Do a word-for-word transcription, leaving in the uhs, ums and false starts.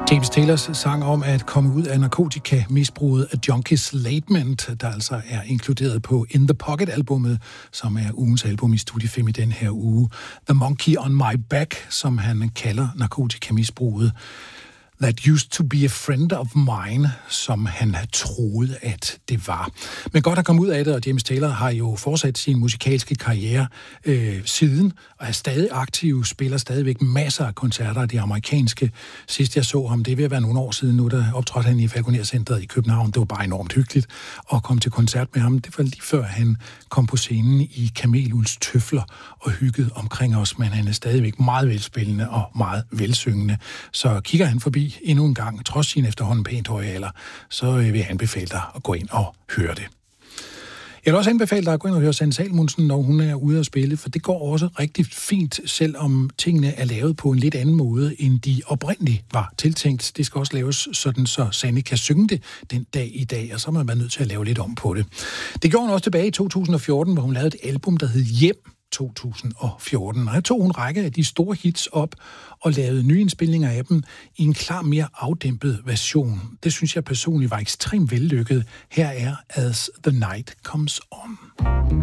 James Taylors sang om at komme ud af narkotikamisbruget af Junkies Lament, der altså er inkluderet på In The Pocket-albummet, som er ugens album i Studie fem i den her uge. The Monkey on My Back, som han kalder narkotikamisbruget. That used to be a friend of mine, som han troede, at det var. Men godt at komme ud af det, og James Taylor har jo fortsat sin musikalske karriere øh, siden, og er stadig aktiv, spiller stadigvæk masser af koncerter af de amerikanske. Sidst jeg så ham, det vil være nogle år siden nu, der optrådte han i Falconer-centret i København. Det var bare enormt hyggeligt at komme til koncert med ham. Det var lige før han kom på scenen i Kamelulds Tøfler og hyggede omkring os, men han er stadigvæk meget velspillende og meget velsyngende. Så kigger han forbi endnu en gang, trods sin efterhånden pænt høje alder, så vil jeg anbefale dig at gå ind og høre det. Jeg vil også anbefale dig at gå ind og høre Sanne Salomonsen, når hun er ude at spille, for det går også rigtig fint, selvom tingene er lavet på en lidt anden måde, end de oprindeligt var tiltænkt. Det skal også laves sådan, så Sanne kan synge det den dag i dag, og så må man være nødt til at lave lidt om på det. Det gjorde hun også tilbage i to tusind og fjorten, hvor hun lavede et album, der hed Hjem to tusind og fjorten. Og her tog hun en række af de store hits op og lavede nye indspilninger af dem i en klar mere afdæmpet version. Det synes jeg personligt var ekstremt vellykket. Her er As the Night Comes On.